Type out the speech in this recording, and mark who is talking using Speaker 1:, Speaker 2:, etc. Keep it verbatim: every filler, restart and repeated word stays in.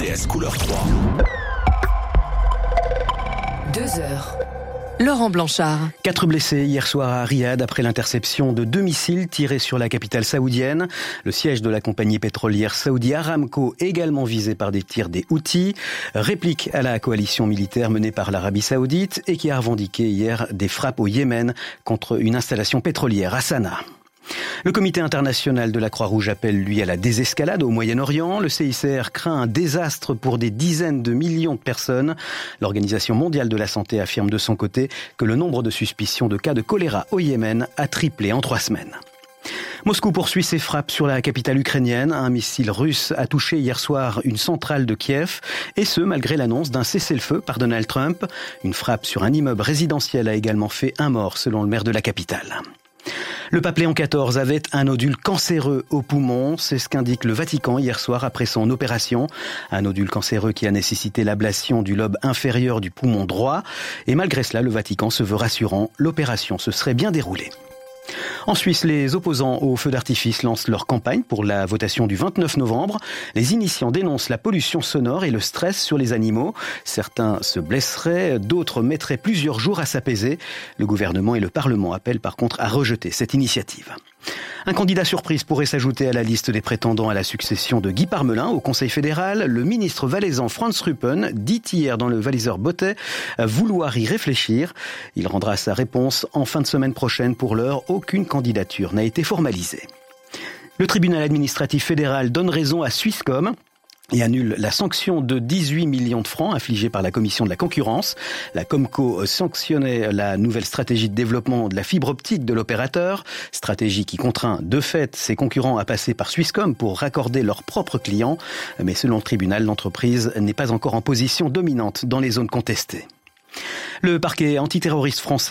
Speaker 1: T S couleur trois.
Speaker 2: Deux heures. Laurent Blanchard.
Speaker 3: Quatre blessés hier soir à Riyad après l'interception de deux missiles tirés sur la capitale saoudienne. Le siège de la compagnie pétrolière Saudi Aramco également visé par des tirs des Houthis. Réplique à la coalition militaire menée par l'Arabie Saoudite et qui a revendiqué hier des frappes au Yémen contre une installation pétrolière à Sanaa. Le comité international de la Croix-Rouge appelle, lui, à la désescalade au Moyen-Orient. Le C I C R craint un désastre pour des dizaines de millions de personnes. L'Organisation mondiale de la santé affirme de son côté que le nombre de suspicions de cas de choléra au Yémen a triplé en trois semaines. Moscou poursuit ses frappes sur la capitale ukrainienne. Un missile russe a touché hier soir une centrale de Kiev, et ce malgré l'annonce d'un cessez-le-feu par Donald Trump. Une frappe sur un immeuble résidentiel a également fait un mort selon le maire de la capitale. Le pape Léon quatorze avait un nodule cancéreux au poumon, c'est ce qu'indique le Vatican hier soir après son opération. Un nodule cancéreux qui a nécessité l'ablation du lobe inférieur du poumon droit. Et malgré cela, le Vatican se veut rassurant, l'opération se serait bien déroulée. En Suisse, les opposants au feu d'artifice lancent leur campagne pour la votation du vingt-neuf novembre. Les initiants dénoncent la pollution sonore et le stress sur les animaux. Certains se blesseraient, d'autres mettraient plusieurs jours à s'apaiser. Le gouvernement et le Parlement appellent par contre à rejeter cette initiative. Un candidat surprise pourrait s'ajouter à la liste des prétendants à la succession de Guy Parmelin au Conseil fédéral. Le ministre valaisan Franz Ruppen dit hier dans le Walliser Botte vouloir y réfléchir. Il rendra sa réponse en fin de semaine prochaine. Pour l'heure, aucune candidature n'a été formalisée. Le tribunal administratif fédéral donne raison à Swisscom et annule la sanction de dix-huit millions de francs infligée par la commission de la concurrence. La Comco sanctionnait la nouvelle stratégie de développement de la fibre optique de l'opérateur, stratégie qui contraint de fait ses concurrents à passer par Swisscom pour raccorder leurs propres clients. Mais selon le tribunal, l'entreprise n'est pas encore en position dominante dans les zones contestées. Le parquet antiterroriste français